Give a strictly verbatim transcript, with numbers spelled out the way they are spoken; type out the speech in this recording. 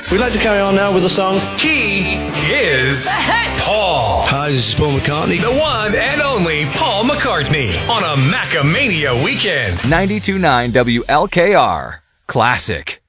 We'd like to carry on now with the song. He is Paul. Hi, this is Paul McCartney. The one and only Paul McCartney on a Macamania weekend. ninety-two point nine W L K R. Classic.